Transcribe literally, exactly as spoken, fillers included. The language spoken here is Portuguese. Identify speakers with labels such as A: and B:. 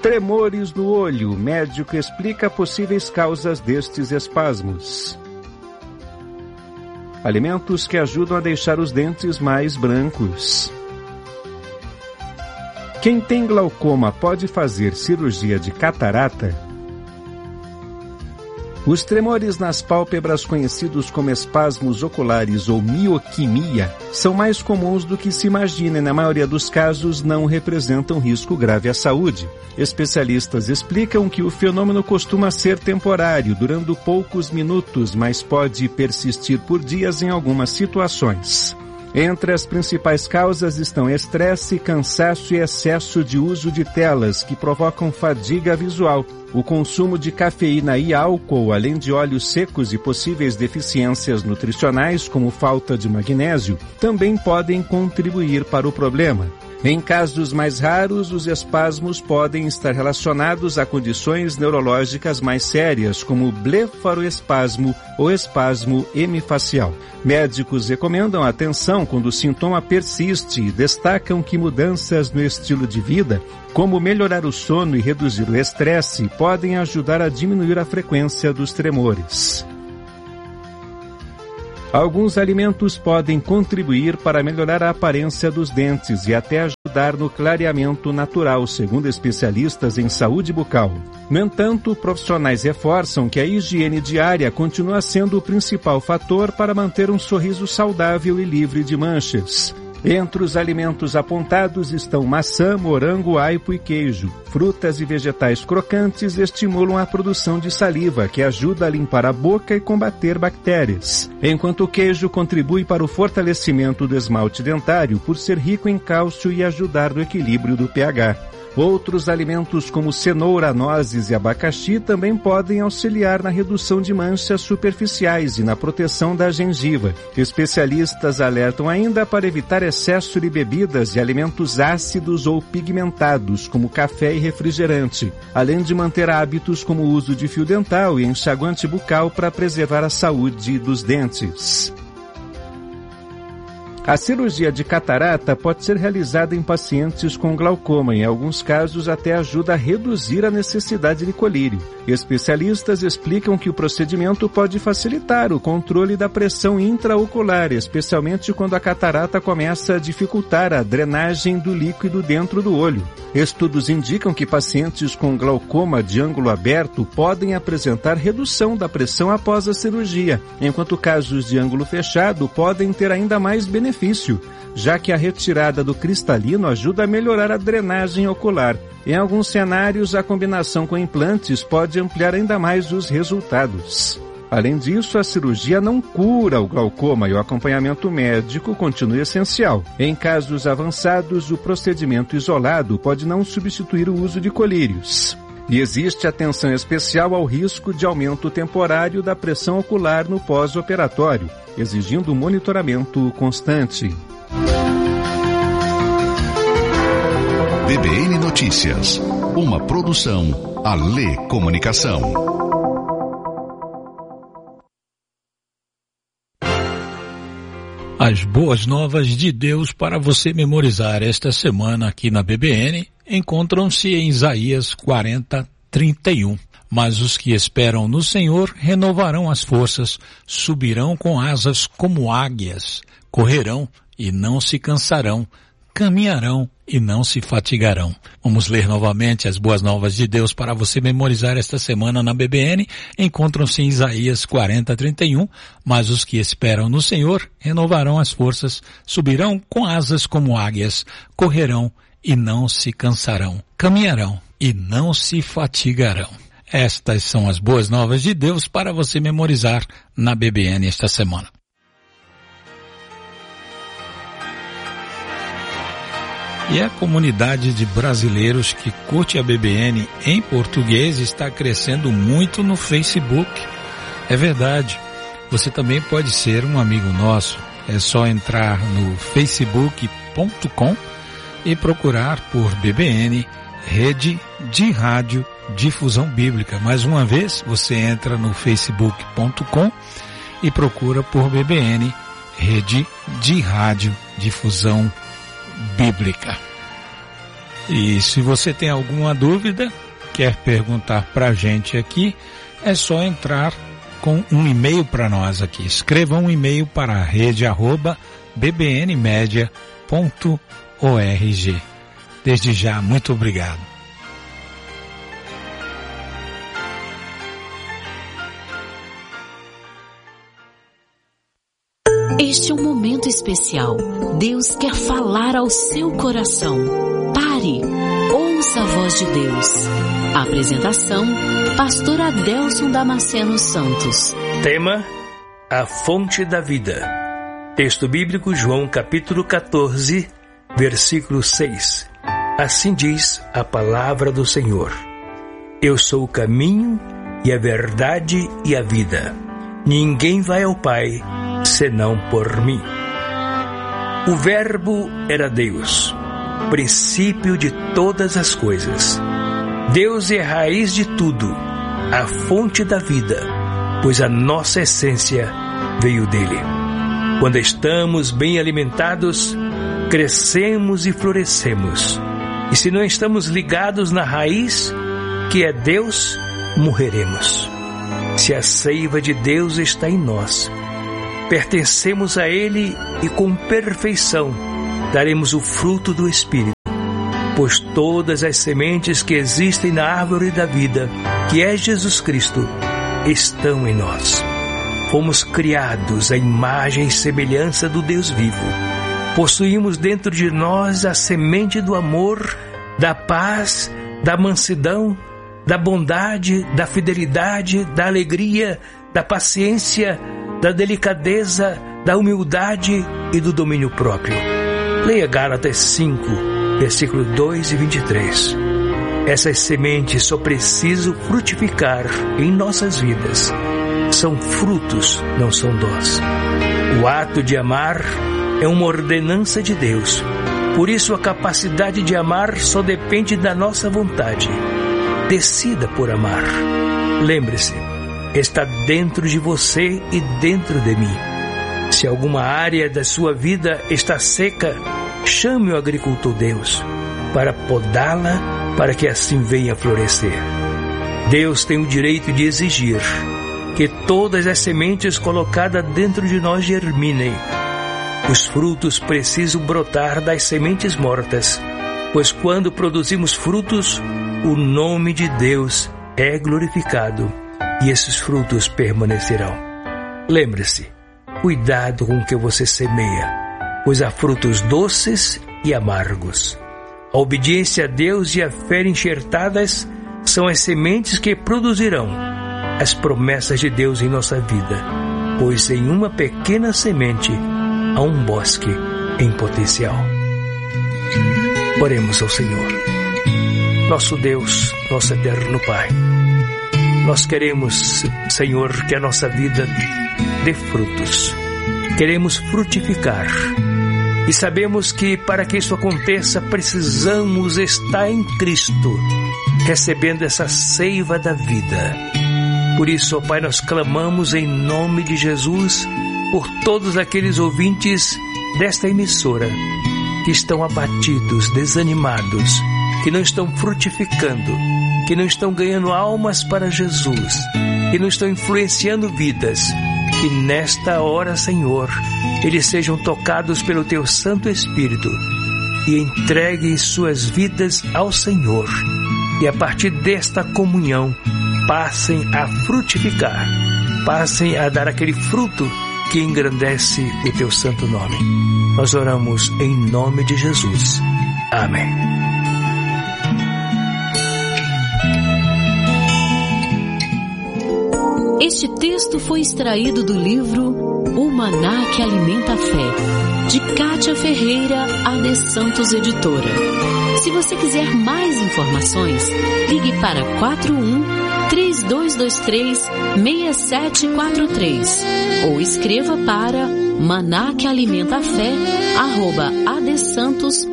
A: Tremores no olho. Médico explica possíveis causas destes espasmos. Alimentos que ajudam a deixar os dentes mais brancos. Quem tem glaucoma pode fazer cirurgia de catarata? Os tremores nas pálpebras, conhecidos como espasmos oculares ou mioquimia, são mais comuns do que se imagina e, na maioria dos casos, não representam risco grave à saúde. Especialistas explicam que o fenômeno costuma ser temporário, durando poucos minutos, mas pode persistir por dias em algumas situações. Entre as principais causas estão estresse, cansaço e excesso de uso de telas, que provocam fadiga visual. O consumo de cafeína e álcool, além de óleos secos e possíveis deficiências nutricionais, como falta de magnésio, também podem contribuir para o problema. Em casos mais raros, os espasmos podem estar relacionados a condições neurológicas mais sérias, como blefaroespasmo ou espasmo hemifacial. Médicos recomendam atenção quando o sintoma persiste e destacam que mudanças no estilo de vida, como melhorar o sono e reduzir o estresse, podem ajudar a diminuir a frequência dos tremores. Alguns alimentos podem contribuir para melhorar a aparência dos dentes e até ajudar no clareamento natural, segundo especialistas em saúde bucal. No entanto, profissionais reforçam que a higiene diária continua sendo o principal fator para manter um sorriso saudável e livre de manchas. Entre os alimentos apontados estão maçã, morango, aipo e queijo. Frutas e vegetais crocantes estimulam a produção de saliva, que ajuda a limpar a boca e combater bactérias, enquanto o queijo contribui para o fortalecimento do esmalte dentário por ser rico em cálcio e ajudar no equilíbrio do pH. Outros alimentos como cenoura, nozes e abacaxi também podem auxiliar na redução de manchas superficiais e na proteção da gengiva. Especialistas alertam ainda para evitar excesso de bebidas e alimentos ácidos ou pigmentados, como café e refrigerante, além de manter hábitos como o uso de fio dental e enxaguante bucal para preservar a saúde dos dentes. A cirurgia de catarata pode ser realizada em pacientes com glaucoma e, em alguns casos, até ajuda a reduzir a necessidade de colírio. Especialistas explicam que o procedimento pode facilitar o controle da pressão intraocular, especialmente quando a catarata começa a dificultar a drenagem do líquido dentro do olho. Estudos indicam que pacientes com glaucoma de ângulo aberto podem apresentar redução da pressão após a cirurgia, enquanto casos de ângulo fechado podem ter ainda mais benefício, já que a retirada do cristalino ajuda a melhorar a drenagem ocular. Em alguns cenários, a combinação com implantes pode ampliar ainda mais os resultados. Além disso, a cirurgia não cura o glaucoma e o acompanhamento médico continua essencial. Em casos avançados, o procedimento isolado pode não substituir o uso de colírios. E existe atenção especial ao risco de aumento temporário da pressão ocular no pós-operatório, exigindo monitoramento constante.
B: B B N Notícias, uma produção Alê Comunicação.
C: As boas novas de Deus para você memorizar esta semana aqui na B B N encontram-se em Isaías quarenta, trinta e um. Mas os que esperam no Senhor renovarão as forças, subirão com asas como águias, correrão e não se cansarão, caminharão e não se fatigarão. Vamos ler novamente as boas novas de Deus para você memorizar esta semana na B B N. Encontram-se em Isaías quarenta, trinta e um. Mas os que esperam no Senhor renovarão as forças, subirão com asas como águias, correrão e não se cansarão, caminharão e não se fatigarão. Estas são as boas novas de Deus para você memorizar na B B N esta semana. E a comunidade de brasileiros que curte a B B N em português está crescendo muito no Facebook. É verdade, você também pode ser um amigo nosso. É só entrar no facebook ponto com e procurar por B B N, Rede de Rádio Difusão Bíblica. Mais uma vez, você entra no facebook ponto com e procura por B B N, Rede de Rádio Difusão Bíblica. E se você tem alguma dúvida, quer perguntar para a gente aqui, é só entrar com um e-mail para nós aqui. Escreva um e-mail para a rede arroba b b n media ponto org. Desde já, muito obrigado.
D: Este é um momento especial. Deus quer falar ao seu coração. Pare, ouça a voz de Deus. Apresentação, Pastor Adelson Damasceno Santos.
E: Tema: a fonte da vida. Texto bíblico, João capítulo quatorze, versículo seis. Assim diz a palavra do Senhor: Eu sou o caminho e a verdade e a vida. Ninguém vai ao Pai senão por mim. O Verbo era Deus, princípio de todas as coisas. Deus é a raiz de tudo, a fonte da vida, pois a nossa essência veio dele. Quando estamos bem alimentados, crescemos e florescemos. E se não estamos ligados na raiz, que é Deus, morreremos. Se a seiva de Deus está em nós, pertencemos a Ele e com perfeição daremos o fruto do Espírito, pois todas as sementes que existem na árvore da vida, que é Jesus Cristo, estão em nós. Fomos criados à imagem e semelhança do Deus vivo. Possuímos dentro de nós a semente do amor, da paz, da mansidão, da bondade, da fidelidade, da alegria, da paciência, da delicadeza, da humildade e do domínio próprio. Leia Gálatas cinco, versículo dois e vinte e três. Essas sementes só precisam frutificar em nossas vidas. São frutos, não são dons. O ato de amar é uma ordenança de Deus. Por isso, a capacidade de amar só depende da nossa vontade. Decida por amar. Lembre-se, está dentro de você e dentro de mim. Se alguma área da sua vida está seca, chame o agricultor Deus para podá-la, para que assim venha florescer. Deus tem o direito de exigir que todas as sementes colocadas dentro de nós germinem. Os frutos precisam brotar das sementes mortas, pois quando produzimos frutos, o nome de Deus é glorificado e esses frutos permanecerão. Lembre-se, cuidado com o que você semeia, pois há frutos doces e amargos. A obediência a Deus e a fé enxertadas são as sementes que produzirão as promessas de Deus em nossa vida, pois em uma pequena semente há um bosque em potencial. Oremos ao Senhor. Nosso Deus, nosso eterno Pai, nós queremos, Senhor, que a nossa vida dê frutos. Queremos frutificar. E sabemos que para que isso aconteça, precisamos estar em Cristo, recebendo essa seiva da vida. Por isso, ó Pai, nós clamamos em nome de Jesus por todos aqueles ouvintes desta emissora que estão abatidos, desanimados, que não estão frutificando, que não estão ganhando almas para Jesus, que não estão influenciando vidas. Que nesta hora, Senhor, eles sejam tocados pelo Teu Santo Espírito e entreguem suas vidas ao Senhor. E a partir desta comunhão, passem a frutificar, passem a dar aquele fruto que engrandece o Teu santo nome. Nós oramos em nome de Jesus. Amém.
D: Este texto foi extraído do livro O Maná que Alimenta a Fé, de Kátia Ferreira, A D Santos Editora. Se você quiser mais informações, ligue para quatro um, três dois dois três, seis sete quatro três ou escreva para maná que alimenta a fé, arroba adsantos